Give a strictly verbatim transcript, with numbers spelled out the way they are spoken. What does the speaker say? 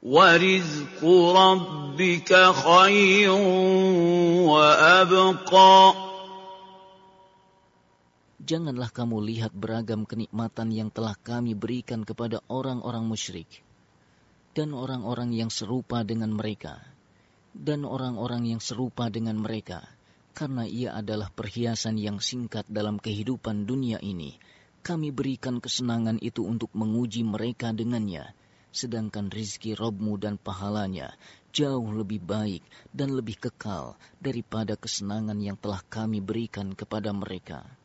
وَرِزْقُ رَبِّكَ خَيْرٌ وَأَبْقَى. Janganlah kamu lihat beragam kenikmatan yang telah kami berikan kepada orang-orang musyrik, dan orang-orang yang serupa dengan mereka, dan orang-orang yang serupa dengan mereka, karena ia adalah perhiasan yang singkat dalam kehidupan dunia ini. Kami berikan kesenangan itu untuk menguji mereka dengannya, sedangkan rizki Rabb-Mu dan pahalanya jauh lebih baik dan lebih kekal daripada kesenangan yang telah kami berikan kepada mereka.